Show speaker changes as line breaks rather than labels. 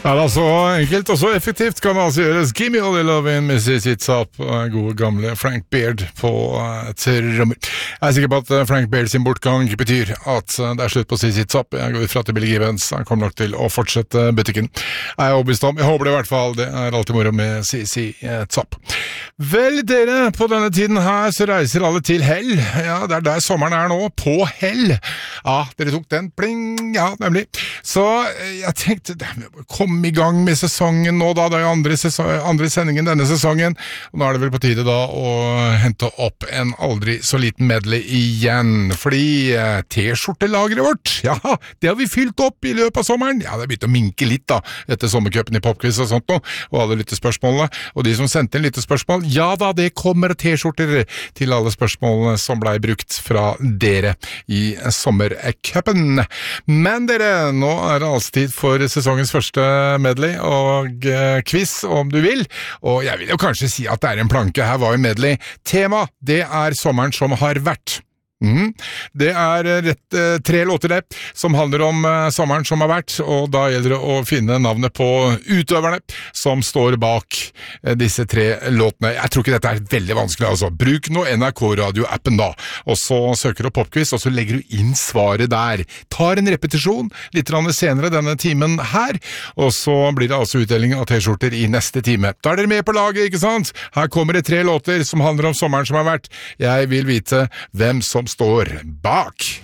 Ja, det er så enkelt og så effektivt kan det altså gjøres. Gimme all the lovin' med CC Top, gode gamle Frank Beard på trommer. Jeg er sikker på at Frank Beard sin bortgang betyr at det er slutt på CC Top. Jeg går ut fra til Billy Gibbons. Han kommer nok til å fortsette butikken. Jeg er overbevist om. Jeg håper det i hvert fall. Det er alltid moro med CC Top. Vel, dere, på denne tiden her så reiser alle til Hell. Ja, det er der sommeren er nå. På Hell. Ja, dere tok den. Pling. Ja, nemlig. Så jeg tenkte, kom i gang med sesongen nå da, det er andre sendingen denne sesongen, og nå er det vel på tide da å hente opp en aldri så liten medley igjen, fordi T-skjortelageret vårt, ja, det har vi fylt opp i løpet av sommeren. Ja, det har begynt å minke litt da, etter sommercupen i Popquiz og sånt nå, og alle lyttespørsmålene, og de som sendte inn lyttespørsmål, ja da, det kommer T-skjorter til alle spørsmålene som ble brukt fra dere i sommercupen. Men dere, nå er det altså tid for sesongens første medley og quiz om du vil, og jeg vil jo kanskje si at det er en planke. Her var jo medley. Tema, det er sommeren som har vært. Det er rett 3 låter det, som handler om sommeren som har vært, og da gjelder det å finne navnet på utøverne som står bak disse 3 låtene. Jeg tror ikke dette er veldig vanskelig, altså. Bruk nå NRK-radio-appen da, og så søker du Popquiz, og så legger du inn svaret der. Tar en repetisjon litt senere denne timen her, og så blir det altså utdeling av T-skjorter i neste time. Da er dere med på laget, ikke sant? Her kommer det 3 låter som handler om sommeren som har vært. Jeg vil vite hvem som står bak.